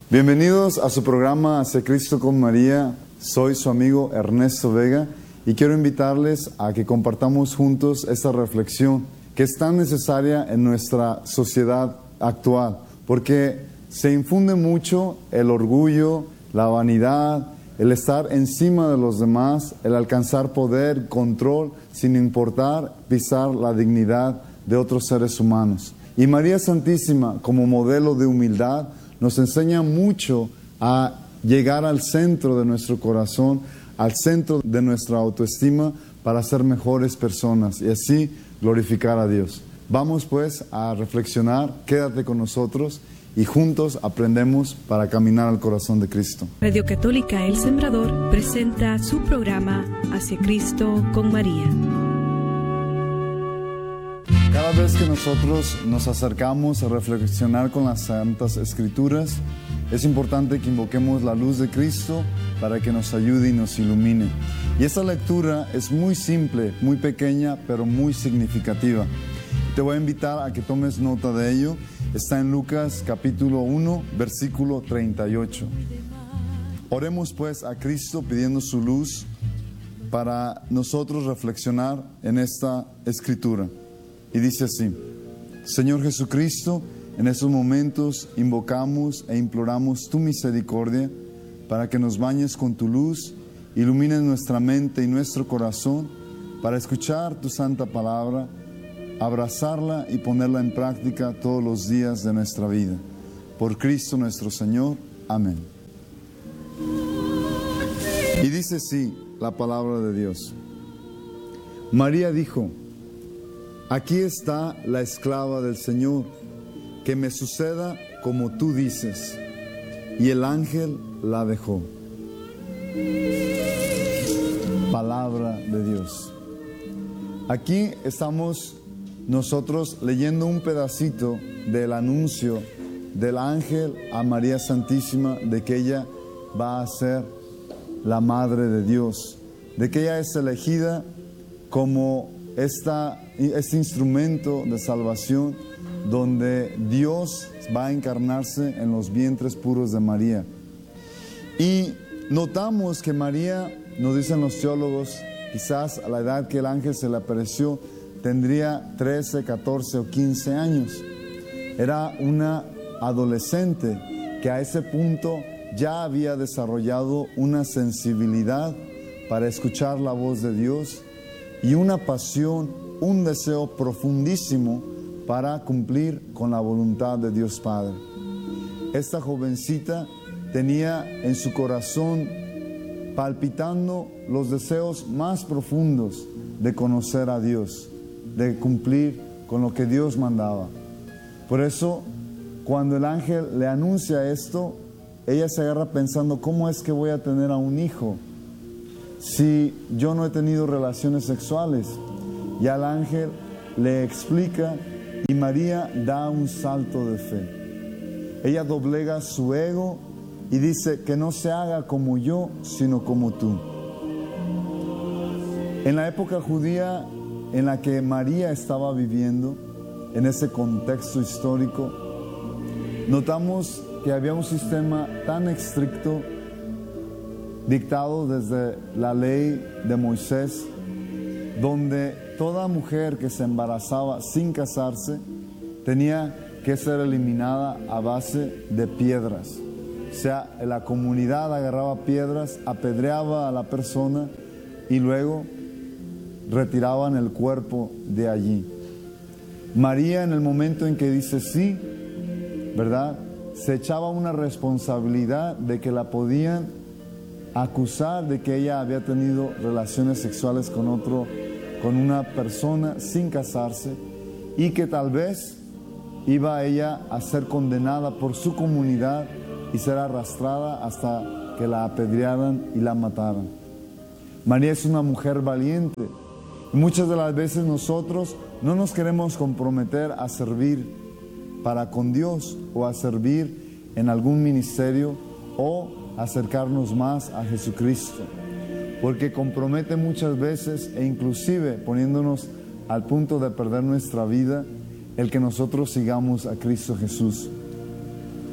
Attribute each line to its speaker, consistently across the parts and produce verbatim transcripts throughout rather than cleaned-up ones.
Speaker 1: Bienvenidos a su programa Hacia Cristo con María. Soy su amigo Ernesto Vega y quiero invitarles a que compartamos juntos esta reflexión que es tan necesaria en nuestra sociedad actual, porque se infunde mucho el orgullo, la vanidad, el estar encima de los demás, el alcanzar poder, control, sin importar pisar la dignidad de otros seres humanos. Y María Santísima, como modelo de humildad, nos enseña mucho a llegar al centro de nuestro corazón, al centro de nuestra autoestima, para ser mejores personas y así glorificar a Dios. Vamos pues a reflexionar, quédate con nosotros y juntos aprendemos para caminar al corazón de Cristo.
Speaker 2: Radio Católica El Sembrador presenta su programa Hacia Cristo con María.
Speaker 1: Cada vez que nosotros nos acercamos a reflexionar con las Santas Escrituras, es importante que invoquemos la luz de Cristo para que nos ayude y nos ilumine. Y esta lectura es muy simple, muy pequeña, pero muy significativa. Te voy a invitar a que tomes nota de ello. Está en Lucas capítulo uno, versículo treinta y ocho. Oremos pues a Cristo pidiendo su luz para nosotros reflexionar en esta escritura. Y dice así: Señor Jesucristo, en estos momentos invocamos e imploramos tu misericordia para que nos bañes con tu luz, ilumines nuestra mente y nuestro corazón para escuchar tu santa palabra, abrazarla y ponerla en práctica todos los días de nuestra vida. Por Cristo nuestro Señor. Amén. Y dice así la palabra de Dios. María dijo: Aquí está la esclava del Señor, que me suceda como tú dices. Y el ángel la dejó. Palabra de Dios. Aquí estamos nosotros leyendo un pedacito del anuncio del ángel a María Santísima de que ella va a ser la Madre de Dios, de que ella es elegida como esta, este instrumento de salvación donde Dios va a encarnarse en los vientres puros de María. Y notamos que María, nos dicen los teólogos, quizás a la edad que el ángel se le apareció, tendría trece, catorce o quince años. Era una adolescente que a ese punto ya había desarrollado una sensibilidad para escuchar la voz de Dios y una pasión, un deseo profundísimo para cumplir con la voluntad de Dios Padre. Esta jovencita tenía en su corazón palpitando los deseos más profundos de conocer a Dios, de cumplir con lo que Dios mandaba. Por eso, cuando el ángel le anuncia esto, ella se agarra pensando: ¿cómo es que voy a tener a un hijo si yo no he tenido relaciones sexuales? Y al ángel le explica y María da un salto de fe. Ella doblega su ego y dice: que no se haga como yo, sino como tú. En la época judía en la que María estaba viviendo, en ese contexto histórico, notamos que había un sistema tan estricto dictado desde la ley de Moisés, donde toda mujer que se embarazaba sin casarse tenía que ser eliminada a base de piedras. O sea, la comunidad agarraba piedras, apedreaba a la persona y luego retiraban el cuerpo de allí. María, en el momento en que dice sí, ¿verdad?, se echaba una responsabilidad de que la podían acusar de que ella había tenido relaciones sexuales con otro, con una persona sin casarse, y que tal vez iba ella a ser condenada por su comunidad y ser arrastrada hasta que la apedrearan y la mataran. María es una mujer valiente y muchas de las veces nosotros no nos queremos comprometer a servir para con Dios o a servir en algún ministerio o acercarnos más a Jesucristo, porque compromete muchas veces e inclusive poniéndonos al punto de perder nuestra vida el que nosotros sigamos a Cristo Jesús.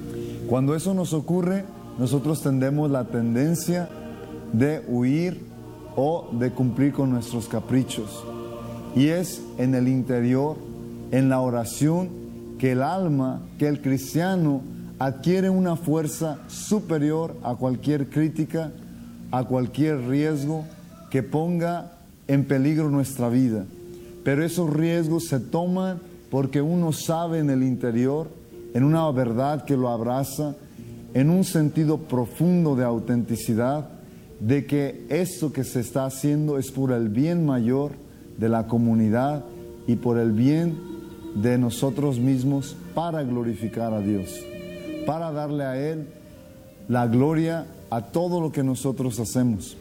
Speaker 1: Cuando eso nos ocurre, nosotros tendemos la tendencia de huir o de cumplir con nuestros caprichos. Y es en el interior, en la oración, que el alma, que el cristiano adquiere una fuerza superior a cualquier crítica, a cualquier riesgo que ponga en peligro nuestra vida. Pero esos riesgos se toman porque uno sabe en el interior, en una verdad que lo abraza, en un sentido profundo de autenticidad, de que esto que se está haciendo es por el bien mayor de la comunidad y por el bien de nosotros mismos, para glorificar a Dios, para darle a Él la gloria a todo lo que nosotros hacemos.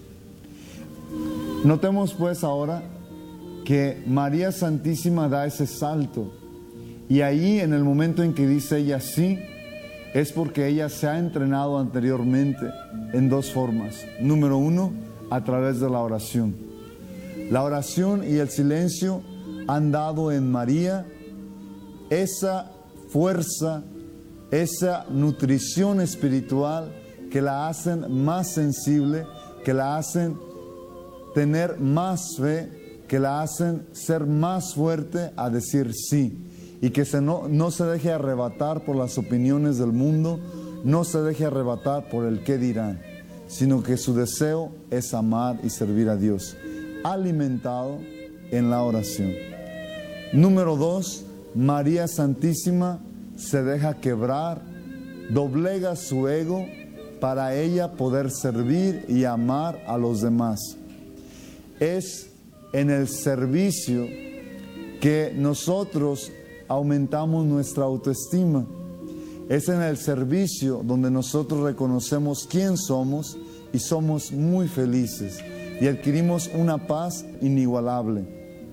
Speaker 1: Notemos pues ahora que María Santísima da ese salto, y ahí en el momento en que dice ella sí, es porque ella se ha entrenado anteriormente en dos formas. Número uno, a través de la oración. La oración y el silencio han dado en María esa fuerza, esa nutrición espiritual que la hacen más sensible, que la hacen tener más fe, que la hacen ser más fuerte a decir sí, y que se no, no se deje arrebatar por las opiniones del mundo, no se deje arrebatar por el qué dirán, sino que su deseo es amar y servir a Dios, alimentado en la oración. Número dos, María Santísima se deja quebrar, doblega su ego para ella poder servir y amar a los demás. Es en el servicio que nosotros aumentamos nuestra autoestima. Es en el servicio donde nosotros reconocemos quién somos y somos muy felices y adquirimos una paz inigualable.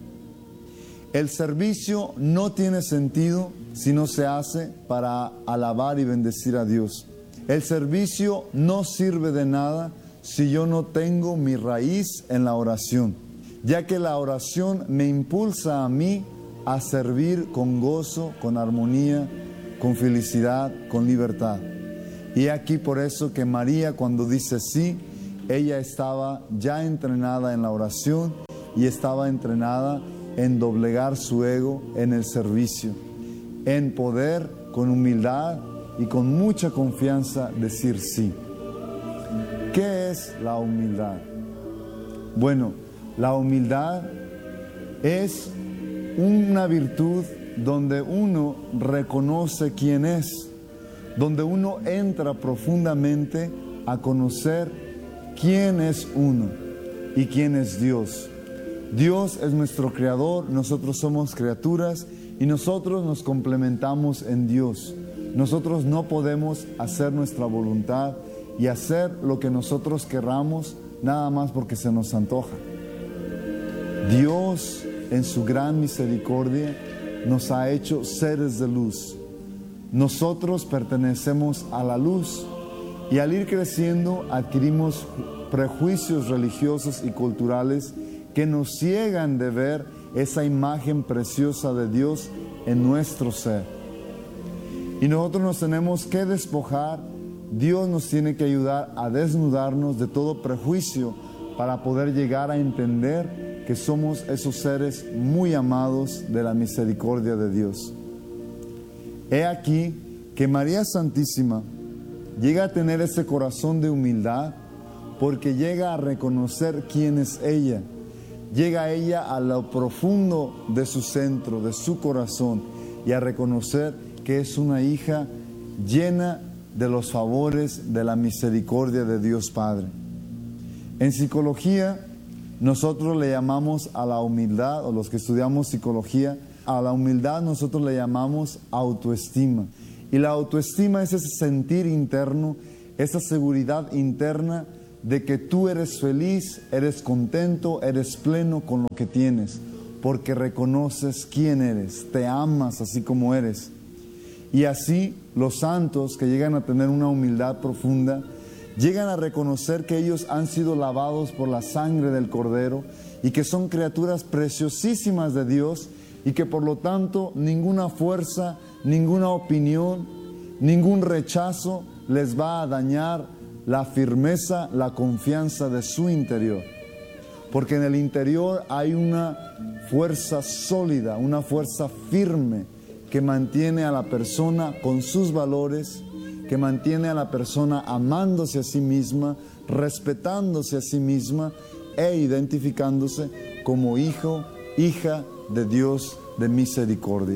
Speaker 1: El servicio no tiene sentido si no se hace para alabar y bendecir a Dios. El servicio no sirve de nada si yo no tengo mi raíz en la oración, ya que la oración me impulsa a mí a servir con gozo, con armonía, con felicidad, con libertad. Y aquí por eso que María, cuando dice sí, ella estaba ya entrenada en la oración y estaba entrenada en doblegar su ego en el servicio, en poder con humildad y con mucha confianza decir sí. ¿Qué es la humildad? Bueno, la humildad es una virtud donde uno reconoce quién es, donde uno entra profundamente a conocer quién es uno y quién es Dios. Dios es nuestro creador, nosotros somos criaturas y nosotros nos complementamos en Dios. Nosotros no podemos hacer nuestra voluntad y hacer lo que nosotros querramos nada más porque se nos antoja. Dios, en su gran misericordia, nos ha hecho seres de luz. Nosotros pertenecemos a la luz y al ir creciendo adquirimos prejuicios religiosos y culturales que nos ciegan de ver esa imagen preciosa de Dios en nuestro ser. Y nosotros nos tenemos que despojar. Dios nos tiene que ayudar a desnudarnos de todo prejuicio para poder llegar a entender que somos esos seres muy amados de la misericordia de Dios. He aquí que María Santísima llega a tener ese corazón de humildad porque llega a reconocer quién es ella. Llega ella a lo profundo de su centro, de su corazón, y a reconocer que es una hija llena de los favores de la misericordia de Dios Padre. En psicología, nosotros le llamamos a la humildad, o los que estudiamos psicología, a la humildad nosotros le llamamos autoestima. Y la autoestima es ese sentir interno, esa seguridad interna de que tú eres feliz, eres contento, eres pleno con lo que tienes, porque reconoces quién eres, te amas así como eres. Y así los santos que llegan a tener una humildad profunda, llegan a reconocer que ellos han sido lavados por la sangre del Cordero y que son criaturas preciosísimas de Dios y que por lo tanto ninguna fuerza, ninguna opinión, ningún rechazo les va a dañar la firmeza, la confianza de su interior. Porque en el interior hay una fuerza sólida, una fuerza firme que mantiene a la persona con sus valores, que mantiene a la persona amándose a sí misma, respetándose a sí misma e identificándose como hijo, hija de Dios de misericordia.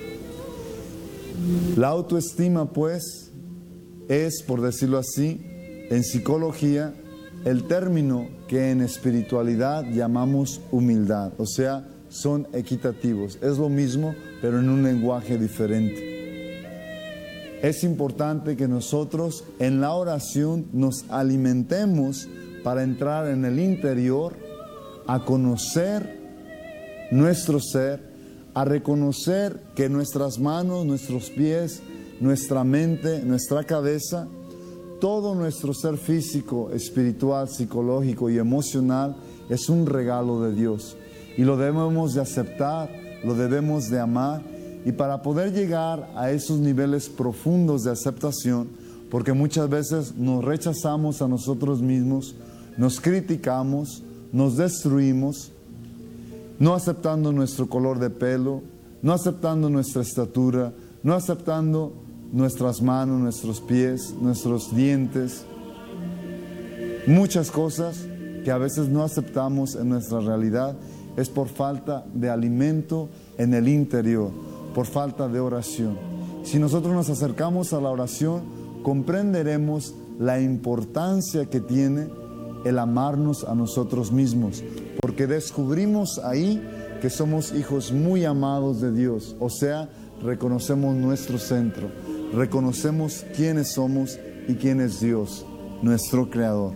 Speaker 1: La autoestima, pues, es, por decirlo así, en psicología, el término que en espiritualidad llamamos humildad, o sea, son equitativos. Es lo mismo, pero en un lenguaje diferente. Es importante que nosotros en la oración nos alimentemos para entrar en el interior, a conocer nuestro ser, a reconocer que nuestras manos, nuestros pies, nuestra mente, nuestra cabeza, todo nuestro ser físico, espiritual, psicológico y emocional es un regalo de Dios y lo debemos de aceptar, lo debemos de amar, y para poder llegar a esos niveles profundos de aceptación, porque muchas veces nos rechazamos a nosotros mismos, nos criticamos, nos destruimos, no aceptando nuestro color de pelo, no aceptando nuestra estatura, no aceptando nuestras manos, nuestros pies, nuestros dientes, muchas cosas que a veces no aceptamos en nuestra realidad, es por falta de alimento en el interior, por falta de oración. Si nosotros nos acercamos a la oración, comprenderemos la importancia que tiene el amarnos a nosotros mismos, porque descubrimos ahí que somos hijos muy amados de Dios, o sea, reconocemos nuestro centro, reconocemos quiénes somos y quién es Dios, nuestro Creador.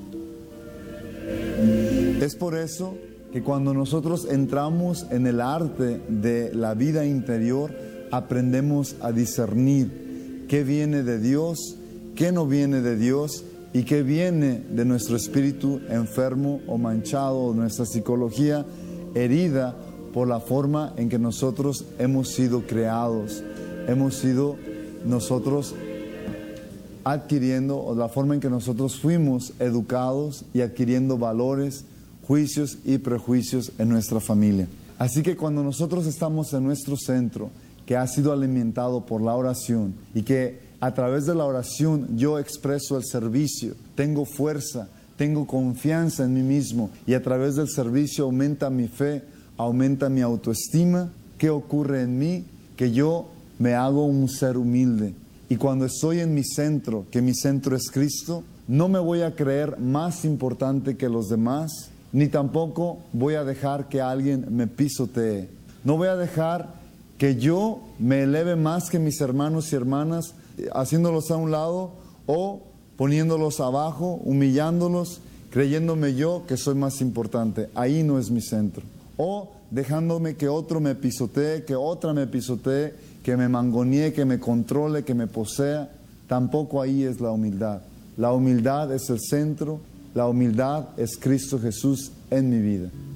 Speaker 1: Es por eso que cuando nosotros entramos en el arte de la vida interior, aprendemos a discernir qué viene de Dios, qué no viene de Dios y qué viene de nuestro espíritu enfermo o manchado, o nuestra psicología herida por la forma en que nosotros hemos sido creados, hemos sido nosotros adquiriendo, o la forma en que nosotros fuimos educados y adquiriendo valores, juicios y prejuicios en nuestra familia. Así que cuando nosotros estamos en nuestro centro, que ha sido alimentado por la oración, y que a través de la oración yo expreso el servicio, tengo fuerza, tengo confianza en mí mismo, y a través del servicio aumenta mi fe, aumenta mi autoestima, ¿qué ocurre en mí? Que yo me hago un ser humilde. Y cuando estoy en mi centro, que mi centro es Cristo, no me voy a creer más importante que los demás, ni tampoco voy a dejar que alguien me pisotee. No voy a dejar que yo me eleve más que mis hermanos y hermanas, haciéndolos a un lado o poniéndolos abajo, humillándolos, creyéndome yo que soy más importante. Ahí no es mi centro. O dejándome que otro me pisotee, que otra me pisotee, que me mangonee, que me controle, que me posea. Tampoco ahí es la humildad. La humildad es el centro. La humildad es Cristo Jesús en mi vida.